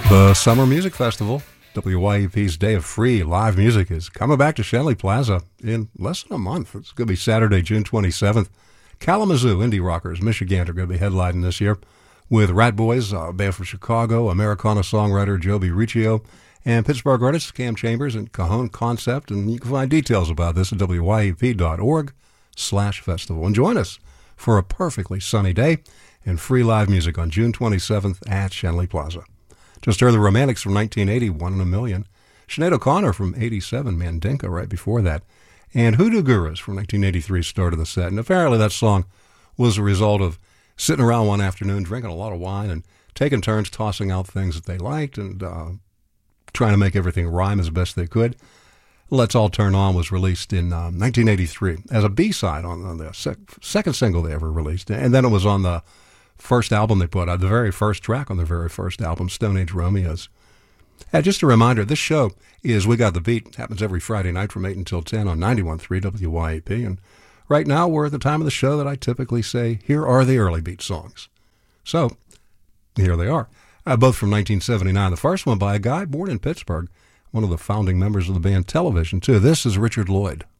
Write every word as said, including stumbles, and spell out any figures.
The Summer Music Festival, W Y E P's Day of Free Live Music, is coming back to Shenley Plaza in less than a month. It's going to be Saturday, June twenty-seventh. Kalamazoo indie rockers, Michigan, are going to be headlining this year with Rat Boys, a band from Chicago, Americana songwriter Joby Riccio, and Pittsburgh artists Cam Chambers and Cajon Concept. And you can find details about this at W Y E P dot org slash festival. And join us for a perfectly sunny day and free live music on June twenty-seventh at Shenley Plaza. Just heard the Romantics from nineteen eighty, One in a Million. Sinead O'Connor from eighty-seven, Mandinka right before that. And Hoodoo Gurus from nineteen eighty-three started the set. And apparently that song was a result of sitting around one afternoon, drinking a lot of wine, and taking turns tossing out things that they liked and uh, trying to make everything rhyme as best they could. Let's All Turn On was released in um, nineteen eighty-three as a B-side on, on the sec- second single they ever released. And then it was on the first album they put out, the very first track on their very first album, Stone Age Romeos. And just a reminder, this show is We Got the Beat. It happens every Friday night from eight until ten on ninety-one point three W Y E P. And right now we're at the time of the show that I typically say, here are the early beat songs. So, here they are. Uh, both from nineteen seventy-nine. The first one by a guy born in Pittsburgh, one of the founding members of the band Television, too. This is Richard Lloyd.